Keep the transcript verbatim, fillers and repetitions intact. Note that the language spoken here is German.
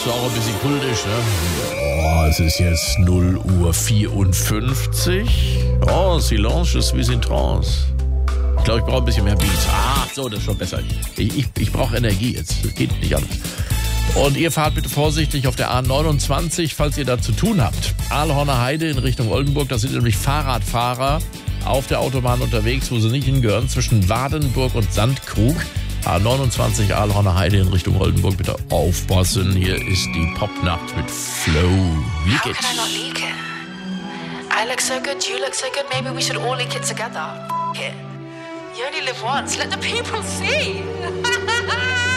du auch ein bisschen kultisch, ne? Oh, es ist jetzt null Uhr vierundfünfzig. Oh, Silence, je suis in trance. Ich glaube, ich brauche ein bisschen mehr Beats. Ah, so, das ist schon besser. Ich, ich, ich brauche Energie jetzt. Das geht nicht anders. Und ihr fahrt bitte vorsichtig auf der A neunundzwanzig, falls ihr da zu tun habt. Ahlhorner Heide in Richtung Oldenburg. Das sind nämlich Fahrradfahrer auf der Autobahn unterwegs, wo sie nicht hingehören, zwischen Wadenburg und Sandkrug. A neunundzwanzig Ahlhorner Heide in Richtung Oldenburg. Bitte aufpassen. Hier ist die Popnacht mit Flow. Wie How geht's? can I not leak it? I look so good, you look so good, maybe we should all leak it together. F- it. You only live once, let the people see.